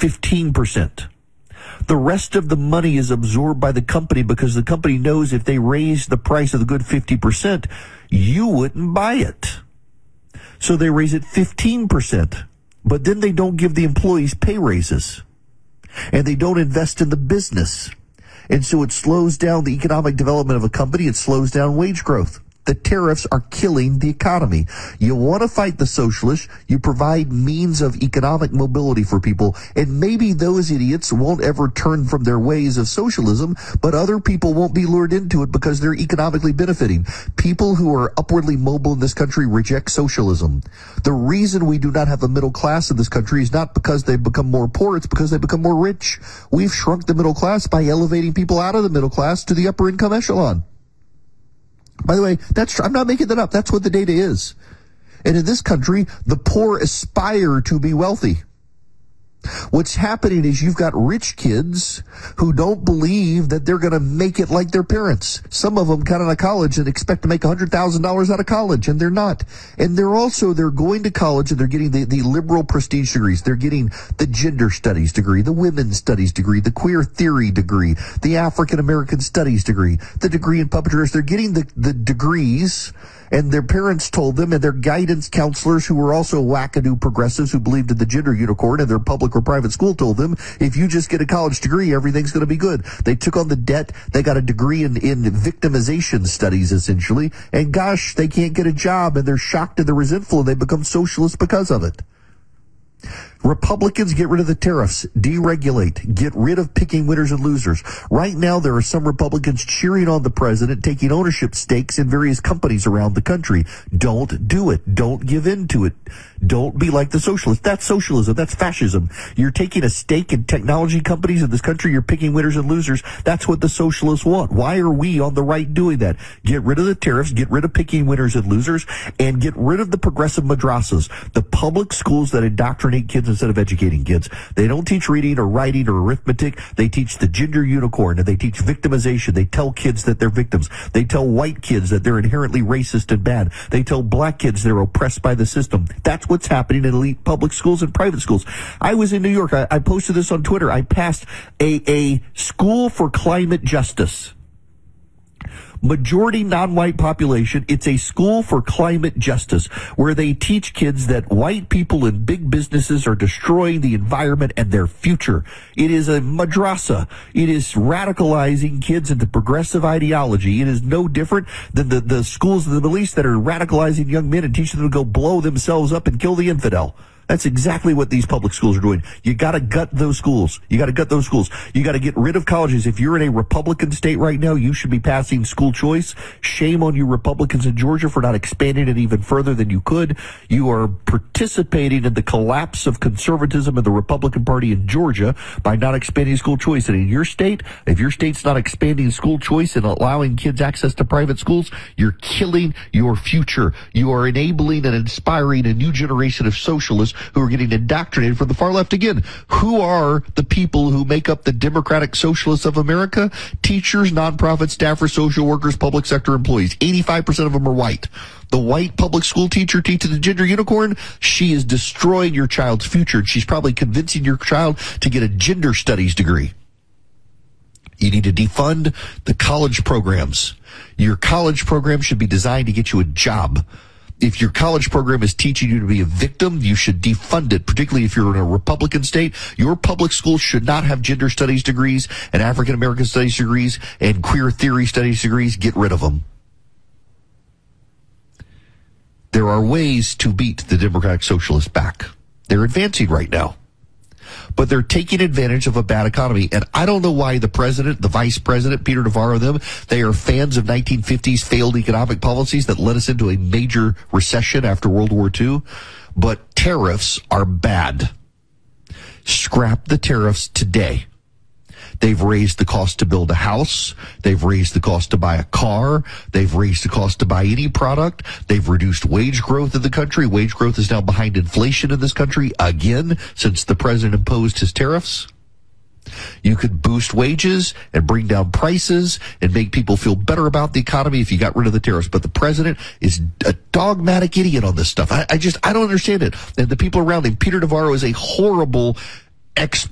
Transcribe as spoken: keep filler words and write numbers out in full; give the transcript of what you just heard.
fifteen percent. The rest of the money is absorbed by the company because the company knows if they raise the price of the good fifty percent, you wouldn't buy it. So they raise it fifteen percent, but then they don't give the employees pay raises, and they don't invest in the business. And so it slows down the economic development of a company. It slows down wage growth. The tariffs are killing the economy. You want to fight the socialists, you provide means of economic mobility for people, and maybe those idiots won't ever turn from their ways of socialism, but other people won't be lured into it because they're economically benefiting. People who are upwardly mobile in this country reject socialism. The reason we do not have a middle class in this country is not because they've become more poor, it's because they've become more rich. We've shrunk the middle class by elevating people out of the middle class to the upper income echelon. By the way, that's, I'm not making that up. That's what the data is. And in this country, the poor aspire to be wealthy. What's happening is you've got rich kids who don't believe that they're going to make it like their parents. Some of them got out of college and expect to make one hundred thousand dollars out of college, and they're not. And they're also, they're going to college and they're getting the, the liberal prestige degrees. They're getting the gender studies degree, the women's studies degree, the queer theory degree, the African American studies degree, the degree in puppetry. They're getting the, the degrees. And their parents told them, and their guidance counselors, who were also wackadoo progressives who believed in the gender unicorn, and their public or private school told them, if you just get a college degree, everything's going to be good. They took on the debt. They got a degree in, in victimization studies, essentially. And gosh, they can't get a job, and they're shocked and they're resentful, and they become socialists because of it. Republicans, get rid of the tariffs, deregulate, get rid of picking winners and losers. Right now, there are some Republicans cheering on the president, taking ownership stakes in various companies around the country. Don't do it. Don't give in to it. Don't be like the socialists. That's socialism. That's fascism. You're taking a stake in technology companies in this country. You're picking winners and losers. That's what the socialists want. Why are we on the right doing that? Get rid of the tariffs, get rid of picking winners and losers, and get rid of the progressive madrasas, the public schools that indoctrinate kids instead of educating kids. They don't teach reading or writing or arithmetic. They teach the gender unicorn, and they teach victimization. They tell kids that they're victims. They tell white kids that they're inherently racist and bad. They tell black kids they're oppressed by the system. That's what's happening in elite public schools and private schools. I was in New York. I, I posted this on Twitter. I passed a, a school for climate justice. Majority non-white population. It's a school for climate justice where they teach kids that white people and big businesses are destroying the environment and their future. It is a madrasa. It is radicalizing kids into progressive ideology. It is no different than the, the schools in the Middle East that are radicalizing young men and teaching them to go blow themselves up and kill the infidel. That's exactly what these public schools are doing. You gotta gut those schools. You gotta gut those schools. You gotta get rid of colleges. If you're in a Republican state right now, you should be passing school choice. Shame on you Republicans in Georgia for not expanding it even further than you could. You are participating in the collapse of conservatism in the Republican Party in Georgia by not expanding school choice. And in your state, if your state's not expanding school choice and allowing kids access to private schools, you're killing your future. You are enabling and inspiring a new generation of socialists who are getting indoctrinated from the far left. Again, who are the people who make up the Democratic Socialists of America? Teachers, nonprofit staffers, social workers, public sector employees. eighty-five percent of them are white. The white public school teacher teaching the gender unicorn, she is destroying your child's future. She's probably convincing your child to get a gender studies degree. You need to defund the college programs. Your college program should be designed to get you a job. If your college program is teaching you to be a victim, you should defund it, particularly if you're in a Republican state. Your public schools should not have gender studies degrees and African American studies degrees and queer theory studies degrees. Get rid of them. There are ways to beat the Democratic Socialists back. They're advancing right now, but they're taking advantage of a bad economy. And I don't know why the president, the vice president, Peter Navarro, them, they are fans of nineteen fifties failed economic policies that led us into a major recession after World War Two. But tariffs are bad. Scrap the tariffs today. They've raised the cost to build a house. They've raised the cost to buy a car. They've raised the cost to buy any product. They've reduced wage growth in the country. Wage growth is now behind inflation in this country again since the president imposed his tariffs. You could boost wages and bring down prices and make people feel better about the economy if you got rid of the tariffs. But the president is a dogmatic idiot on this stuff. I, I just, I don't understand it. And the people around him, Peter Navarro is a horrible expert